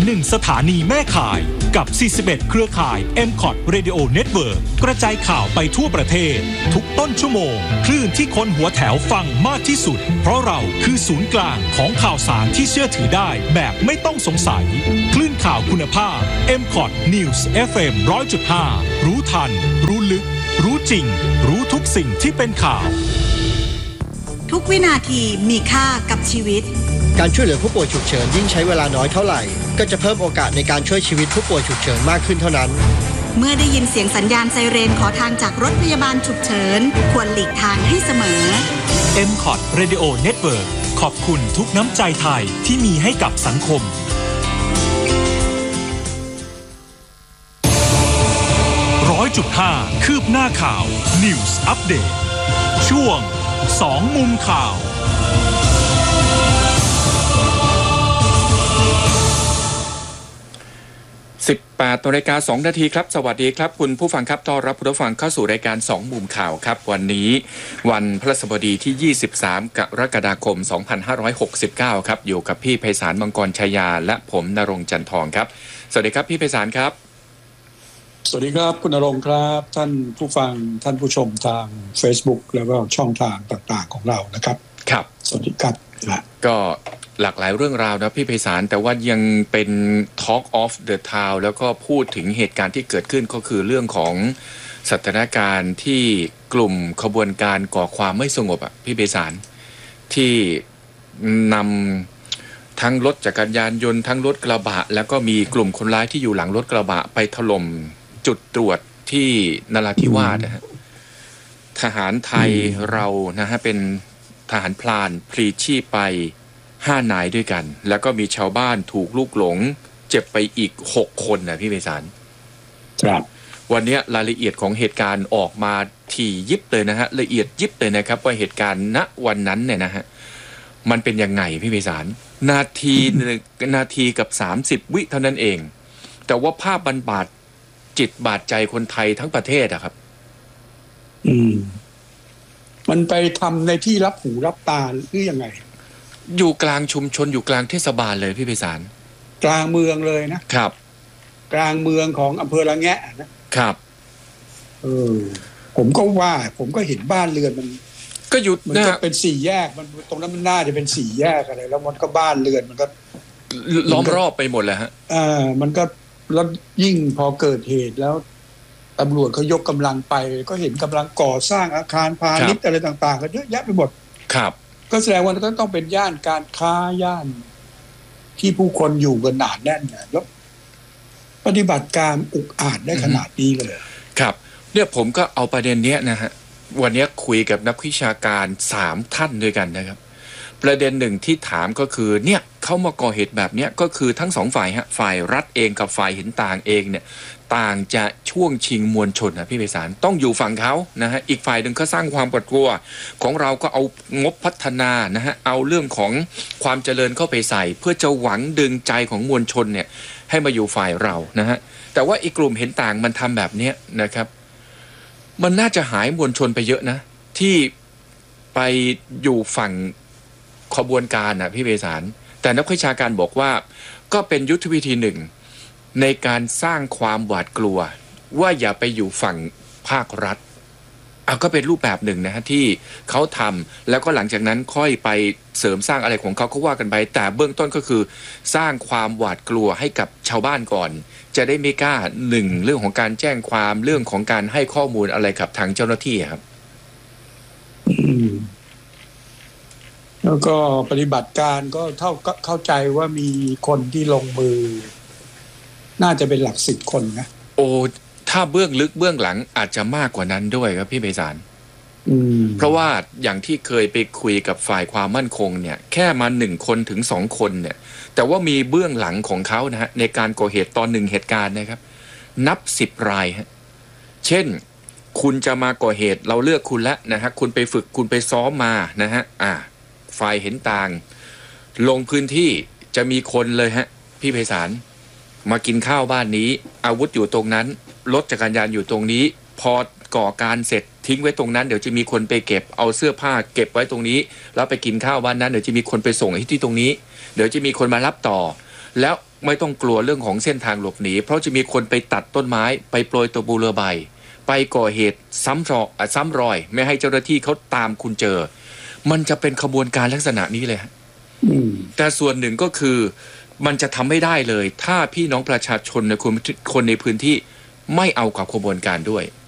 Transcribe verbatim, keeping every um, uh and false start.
หนึ่งสถานีแม่ข่ายกับสี่สิบเอ็ดเครือข่าย เอ็ม คอท Radio Network กระจายข่าวไปทั่วประเทศทุกต้นชั่วโมงคลื่นที่คนหัวแถวฟังมากที่สุดเพราะเราคือศูนย์กลางของข่าวสารที่เชื่อถือได้แบบไม่ต้องสงสัยคลื่นข่าวคุณภาพ เอ็ม คอท News เอฟ เอ็ม หนึ่งร้อยจุดห้า รู้ทันรู้ลึกรู้จริงรู้ทุกสิ่งที่เป็นข่าวทุกวินาทีมีค่ากับชีวิตการช่วยเหลือผู้ป่วยฉุกเฉินยิ่งใช้เวลาน้อยเท่าไหร่ก็จะเพิ่มโอกาสในการช่วยชีวิตผู้ป่วยฉุกเฉินมากขึ้นเท่านั้นเมื่อได้ยินเสียงสัญญาณไซเรนขอทางจากรถพยาบาลฉุกเฉินควรหลีกทางให้เสมอเอ็ม คอท Radio Network ขอบคุณทุกน้ำใจไทยที่มีให้กับสังคมร้อยจุดห้าคืบหน้าข่าว News Update ช่วงสองมุมข่าวสิบแปดนาฬิกาสองนาทีครับสวัสดีครับคุณผู้ฟังครับต้อนรับผู้ฟังเข้าสู่รายการสองมุมข่าวครับวันนี้วันพฤหัสบดีที่ยี่สิบสามกรกฎาคมสองพันห้าร้อยหกสิบเก้าครับอยู่กับพี่ไพศาลมังกรชยาและผมณรงค์จันทองครับสวัสดีครับพี่ไพศาลครับสวัสดีครับคุณณรงค์ครับท่านผู้ฟังท่านผู้ชมทาง Facebook แล้วก็ช่องทางต่างๆของเรานะครับครับสวัสดีครับก็หลากหลายเรื่องราวนะพี่ไพศาลแต่ว่ายังเป็น Talk of the Town แล้วก็พูดถึงเหตุการณ์ที่เกิดขึ้นก็คือเรื่องของสถานการณ์ที่กลุ่มขบวนการก่อความไม่สงบอ่ะพี่ไพศาลที่นำทั้งรถจักรยานยนต์ทั้งรถกระบะแล้วก็มีกลุ่มคนร้ายที่อยู่หลังรถกระบะไปถล่มจุดตรวจที่นราธิวาสนะฮะทหารไทยเรานะฮะเป็นทหารพลานพลีชีพไปห้านายด้วยกันแล้วก็มีชาวบ้านถูกลูกหลงเจ็บไปอีกหกคนนะพี่ไพศาลครับวันนี้รายละเอียดของเหตุการณ์ออกมาถี่ยิบเลยนะฮะละเอียดยิบเลยนะครับว่าเหตุการณ์ณวันนั้นเนี่ยนะฮะมันเป็นยังไงพี่ไพศาลนาทีนาทีกับสามสิบวิเท่านั้นเองแต่ว่าภาพบันบาดจิตบาดใจคนไทยทั้งประเทศอะครับอืมมันไปทำในที่รับหูรับตาหรือยังไงอยู่กลางชุมชนอยู่กลางเทศบาลเลยพี่ไพศาลกลางเมืองเลยนะครับกลางเมืองของอำเภอละแงะนะครับเออผมก็ว่าผมก็เห็นบ้านเรือนมันก็หยุดมันก็เป็นสี่แยกมันตรงนั้นมันน่าจะเป็นสี่แยกอะไรแล้วมันก็บ้านเรือนมันก็ล้อมรอบไปหมดแล้วฮะอ่ามันก็แล้วยิ่งพอเกิดเหตุแล้วตำรวจเขายกกำลังไปก็เห็นกำลังก่อสร้างอาคารพาณิชย์อะไรต่างๆกันเยอะแยะไปหมดครับก็แสดงว่าก็ต้องเป็นย่านการค้าย่านที่ผู้คนอยู่กันหนาแน่นนะแล้วปฏิบัติการอุกอาจได้ขนาดนี้เลยครับเนี่ยผมก็เอาประเด็นเนี้ยนะฮะวันนี้คุยกับนักวิชาการสามท่านด้วยกันนะครับประเด็นหนึ่งที่ถามก็คือเนี่ยเขามาก่อเหตุแบบเนี้ยก็คือทั้งสองฝ่ายฮะฝ่ายรัฐเองกับฝ่ายเห็นต่างเองเนี่ยต่างจะช่วงชิงมวลชนนะพี่ไพศาลต้องอยู่ฝั่งเขานะฮะอีกฝ่ายหนึ่งก็สร้างความกลัวของเราก็เอางบพัฒนานะฮะเอาเรื่องของความเจริญเข้าไปใส่เพื่อจะหวังดึงใจของมวลชนเนี่ยให้มาอยู่ฝ่ายเรานะฮะแต่ว่าอีกกลุ่มเห็นต่างมันทำแบบนี้นะครับมันน่าจะหายมวลชนไปเยอะนะที่ไปอยู่ฝั่งขบวนการนะพี่ไพศาลแต่นักวิชาการบอกว่าก็เป็นยุทธวิธีหนึ่งในการสร้างความหวาดกลัวว่าอย่าไปอยู่ฝั่งภาครัฐอ่ะก็เป็นรูปแบบหนึ่งนะฮะที่เขาทำแล้วก็หลังจากนั้นค่อยไปเสริมสร้างอะไรของเขาเขาว่ากันไปแต่เบื้องต้นก็คือสร้างความหวาดกลัวให้กับชาวบ้านก่อนจะได้ไม่กล้าหนึ่งเรื่องของการแจ้งความเรื่องของการให้ข้อมูลอะไรกับทางเจ้าหน้าที่ครับแล้วก็ปฏิบัติการก็เท่าเข้าใจว่ามีคนที่ลงมือน่าจะเป็นหลักสิบคนนะโอ้ถ้าเบื้องลึกเบื้องหลังอาจจะมากกว่านั้นด้วยครับพี่ไพศาลเพราะว่าอย่างที่เคยไปคุยกับฝ่ายความมั่นคงเนี่ยแค่มาหนึ่งคนถึงสองคนเนี่ยแต่ว่ามีเบื้องหลังของเขานะฮะในการก่อเหตุตอนหนึ่งเหตุการณ์นะครับนับสิบรายฮะเช่นคุณจะมาก่อเหตุเราเลือกคุณแล้วนะฮะคุณไปฝึกคุณไปซ้อมมานะฮะอ่าฝ่ายเห็นต่างลงพื้นที่จะมีคนเลยฮะพี่ไพศาลมากินข้าวบ้านนี้อาวุธอยู่ตรงนั้นรถจักรยานอยู่ตรงนี้พอก่อการเสร็จทิ้งไว้ตรงนั้นเดี๋ยวจะมีคนไปเก็บเอาเสื้อผ้าเก็บไว้ตรงนี้แล้วไปกินข้าวบ้านนั้นเดี๋ยวจะมีคนไปส่งที่ตรงนี้เดี๋ยวจะมีคนมารับต่อแล้วไม่ต้องกลัวเรื่องของเส้นทางหลบหนีเพราะจะมีคนไปตัดต้นไม้ไปโปรยตัวบูเรือใบไปก่อเหตุซ้ำรอยซ้ำรอยไม่ให้เจ้าหน้าที่เขาตามคุณเจอมันจะเป็นขบวนการลักษณะนี้เลยฮะแต่ส่วนหนึ่งก็คือมันจะทำไม่ได้เลยถ้าพี่น้องประชาชนในคนคนในพื้นที่ไม่เอากับขบวนการด้วย